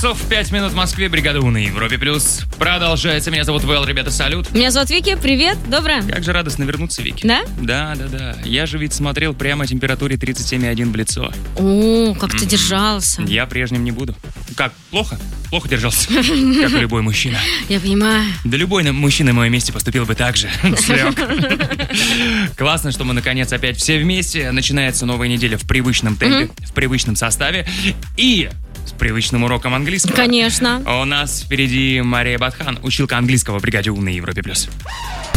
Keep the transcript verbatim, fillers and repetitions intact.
часов пять минут в Москве. Бригада У на Европе Плюс продолжается. Меня зовут Вэл, ребята, салют. Меня зовут Вики, привет, доброе. Как же радостно вернуться, Вики. Да? Да, да, да. Я же ведь смотрел прямо температуре тридцать семь и один в лицо. О, как ты держался. Я прежним не буду. Как, плохо? Плохо держался, как и любой мужчина. Я понимаю. Да любой мужчина на моем месте поступил бы так же. Слег. Классно, что мы, наконец, опять все вместе. Начинается новая неделя в привычном темпе, в привычном составе и с привычным уроком английского. Конечно. У нас впереди Мария Батхан, училка английского в бригаде У на Европе+.